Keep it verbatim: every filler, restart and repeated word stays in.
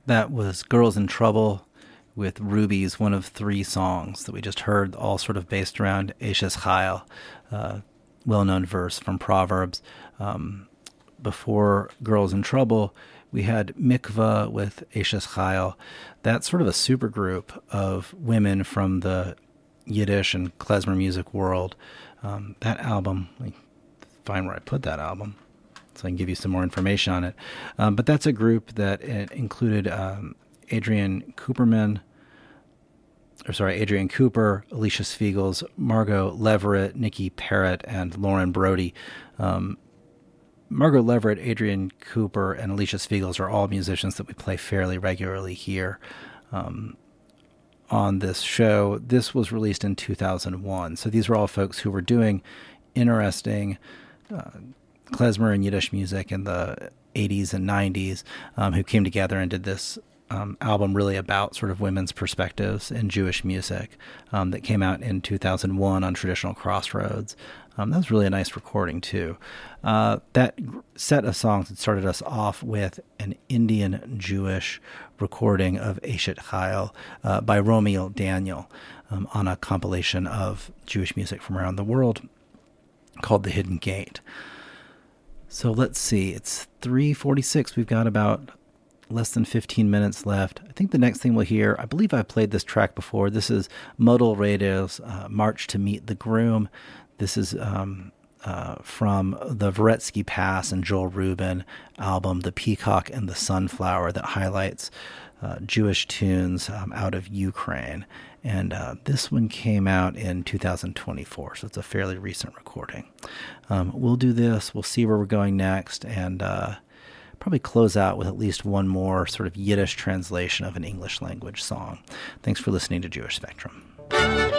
That was Girls in Trouble with Rubies, one of three songs that we just heard, all sort of based around Eshes Chayil, uh, well-known verse from Proverbs. Um, before Girls in Trouble, we had Mikvah with Eshes Chayil. That's sort of a supergroup of women from the Yiddish and klezmer music world. Um, that album, let me find where I put that album so I can give you some more information on it. Um, but that's a group that it included um, Adrian Cooperman, or sorry, Adrian Cooper, Alicia Spiegels, Margot Leverett, Nikki Parrott, and Lauren Brody. Um, Margot Leverett, Adrian Cooper, and Alicia Spiegels are all musicians that we play fairly regularly here um, on this show. This was released in two thousand one. So these were all folks who were doing interesting uh, klezmer and Yiddish music in the eighties and nineties, um, who came together and did this um, album really about sort of women's perspectives in Jewish music um, that came out in two thousand one on Traditional Crossroads. Um, that was really a nice recording, too. Uh, that set of songs had started us off with an Indian Jewish recording of Eshet Chayil uh, by Romeo Daniel um, on a compilation of Jewish music from around the world called The Hidden Gate. So let's see, it's three forty-six. We've got about less than fifteen minutes left. I think the next thing we'll hear, I believe I played this track before. This is Modal Radio's uh, March to Meet the Groom. This is um, uh, from the Voretsky Pass and Joel Rubin album, The Peacock and the Sunflower, that highlights uh, Jewish tunes um, out of Ukraine. And uh, this one came out in two thousand twenty-four, so it's a fairly recent recording. Um, we'll do this. We'll see where we're going next, and uh, probably close out with at least one more sort of Yiddish translation of an English language song. Thanks for listening to Jewish Spectrum.